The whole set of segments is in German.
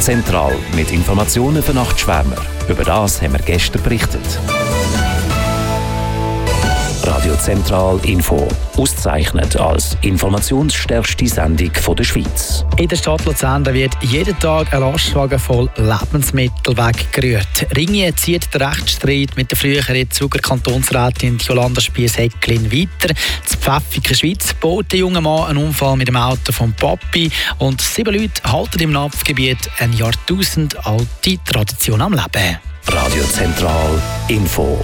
Zentral mit Informationen für Nachtschwärmer. Über das haben wir gestern berichtet. Radio Zentral Info. Ausgezeichnet als informationsstärkste Sendung der Schweiz. In der Stadt Luzern wird jeden Tag ein Lastwagen voll Lebensmittel weggerührt. Ringe zieht der Rechtsstreit mit der früheren Zuger Kantonsrätin Jolanda Spiess-Häcklin weiter. In Pfäffiken, Schweiz, baut der junge Mann einen Unfall mit dem Auto vom Papi und 7 Leute halten im Napfgebiet eine jahrtausendalte Tradition am Leben. Radio Zentral Info.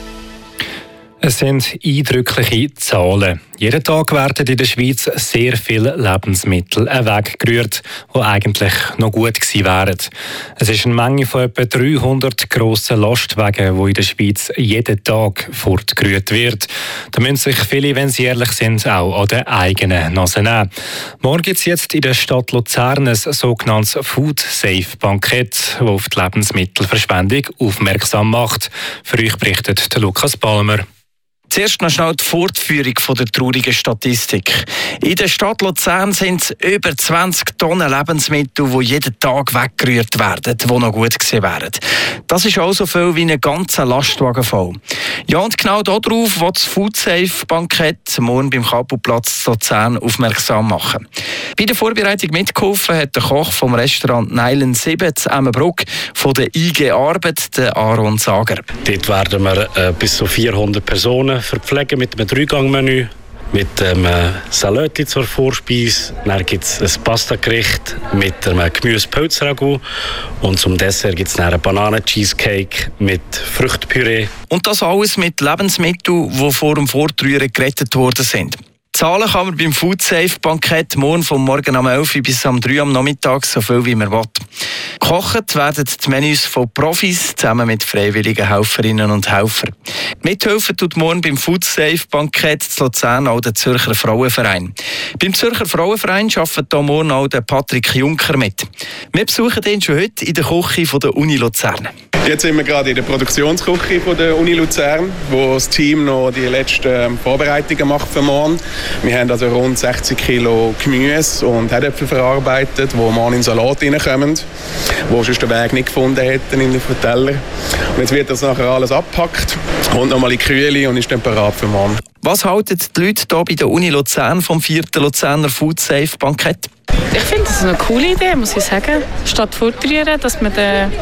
Es sind eindrückliche Zahlen. Jeden Tag werden in der Schweiz sehr viele Lebensmittel weggerührt, die eigentlich noch gut gewesen wären. Es ist eine Menge von etwa 300 grossen Lastwagen, die in der Schweiz jeden Tag fortgerührt wird. Da müssen sich viele, wenn sie ehrlich sind, auch an der eigenen Nase nehmen. Morgen gibt es jetzt in der Stadt Luzern ein sogenanntes Food-Safe-Bankett, das auf die Lebensmittelverschwendung aufmerksam macht. Für euch berichtet der Lukas Palmer. Zuerst noch schnell die Fortführung von der traurigen Statistik. In der Stadt Luzern sind es über 20 Tonnen Lebensmittel, die jeden Tag weggerührt werden, die noch gut gewesen wären. Das ist auch so viel wie ein ganzer Lastwagen voll. Ja, und genau darauf will das Food-Safe-Bankett morgen beim Kapuplatz Luzern aufmerksam machen. Bei der Vorbereitung mitgeholfen hat der Koch vom Restaurant Neilen 7 zu Emmenbruck von der IG Arbeit, der Aaron Sager. Dort werden wir bis zu 400 Personen verpflegen mit einem 3-Gang-Menü, mit einem Salat zur Vorspeise. Dann gibt es ein Pastagericht mit einem Gemüse-Pilzragout und zum Dessert gibt es einen Bananen-Cheesecake mit Früchtepüree. Und das alles mit Lebensmitteln, die vor dem Fortrühren gerettet worden sind. Zahlen kann man beim Food-Safe-Bankett morgen vom Morgen um 11 Uhr bis um 3 Uhr am Nachmittag, so viel wie man will. Gekocht werden die Menüs von Profis zusammen mit freiwilligen Helferinnen und Helfern. Mithelfen tut morgen beim Food-Safe-Bankett zu Luzern auch der Zürcher Frauenverein. Beim Zürcher Frauenverein arbeitet hier morgen auch der Patrick Juncker mit. Wir besuchen ihn schon heute in der Küche der Uni Luzern. Jetzt sind wir gerade in der Produktionsküche der Uni Luzern, wo das Team noch die letzten Vorbereitungen macht für morgen. Wir haben also rund 60 Kilo Gemüse und Herdöpfel verarbeitet, die morgen in den Salat reinkommen, die sonst den Weg nicht gefunden hätten in den Teller. Und jetzt wird das nachher alles abgepackt, kommt nochmal in die Kühle und ist dann bereit für morgen. Was halten die Leute hier bei der Uni Luzern vom 4. Luzerner Food-Safe-Bankett? Ich finde das eine coole Idee, muss ich sagen. Statt fortrühren, dass man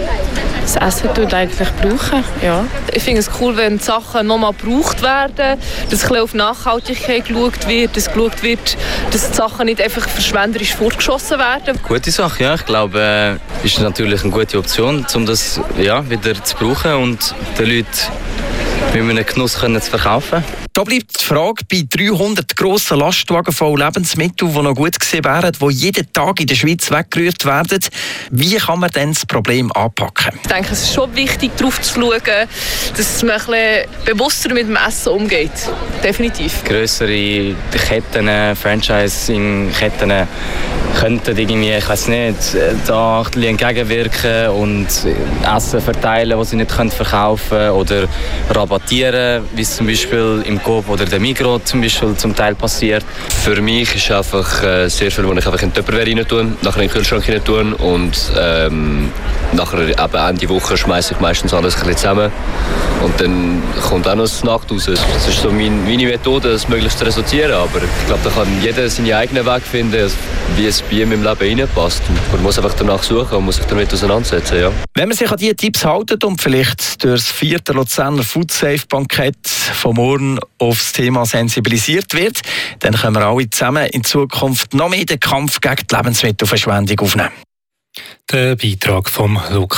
das Essen eigentlich brauchen. Ja. Ich finde es cool, wenn die Sachen nochmal gebraucht werden, dass ein bisschen auf Nachhaltigkeit geschaut wird, dass geschaut wird, dass die Sachen nicht einfach verschwenderisch fortgeschossen werden. Gute Sache, ja. Ich glaube, ist natürlich eine gute Option, um das wieder zu brauchen und den Leuten mit einem Genuss zu verkaufen. Da bleibt die Frage, bei 300 grossen Lastwagen voll Lebensmittel, die noch gut gesehen wären, die jeden Tag in der Schweiz weggerührt werden, wie kann man denn das Problem anpacken? Ich denke, es ist schon wichtig, darauf zu schauen, dass man ein bisschen bewusster mit dem Essen umgeht. Definitiv. Grössere Ketten, Franchising-Ketten könnten irgendwie, ich weiss nicht, da entgegenwirken und Essen verteilen, das sie nicht verkaufen können oder rabattieren, wie es zum Beispiel im Coop oder der Migros zum Beispiel zum Teil passiert. Für mich ist einfach sehr viel, was ich einfach in die Tupperware rein tue, nachher in den Kühlschrank rein tue und nachher eben Ende Woche schmeiße ich meistens alles ein bisschen zusammen und dann kommt auch noch ein Snack raus. Das ist so meine Methode, das möglichst zu resultieren, aber ich glaube, da kann jeder seinen eigenen Weg finden, wie es bei ihm im Leben reinpasst. Man muss einfach danach suchen und muss sich damit auseinandersetzen. Ja. Wenn man sich an diese Tipps hält und vielleicht durch das 4. Luzerner Food-Safe-Bankett von morgen aufs Thema sensibilisiert wird, dann können wir alle zusammen in Zukunft noch mehr den Kampf gegen die Lebensmittelverschwendung aufnehmen. Der Beitrag vom Lukas.